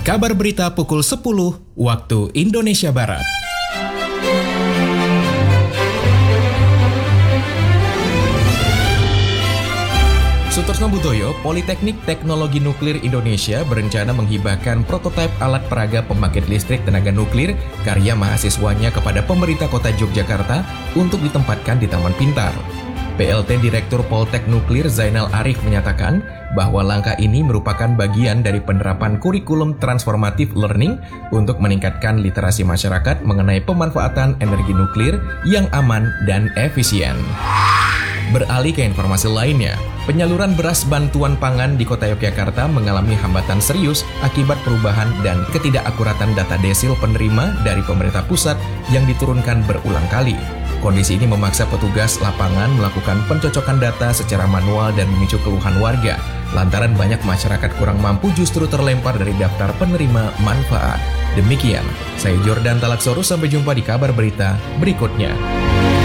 Kabar berita pukul 10 waktu Indonesia Barat. Sutorsno Budoyo, Politeknik Teknologi Nuklir Indonesia berencana menghibahkan prototipe alat peraga pembangkit listrik tenaga nuklir karya mahasiswanya kepada pemerintah kota Yogyakarta untuk ditempatkan di Taman Pintar. PLT Direktur Poltek Nuklir Zainal Arif menyatakan bahwa langkah ini merupakan bagian dari penerapan kurikulum transformatif learning untuk meningkatkan literasi masyarakat mengenai pemanfaatan energi nuklir yang aman dan efisien. Beralih ke informasi lainnya, penyaluran beras bantuan pangan di kota Yogyakarta mengalami hambatan serius akibat perubahan dan ketidakakuratan data desil penerima dari pemerintah pusat yang diturunkan berulang kali. Kondisi ini memaksa petugas lapangan melakukan pencocokan data secara manual dan memicu keluhan warga. Lantaran banyak masyarakat kurang mampu justru terlempar dari daftar penerima manfaat. Demikian, saya Jordan Talaksoru, sampai jumpa di kabar berita berikutnya.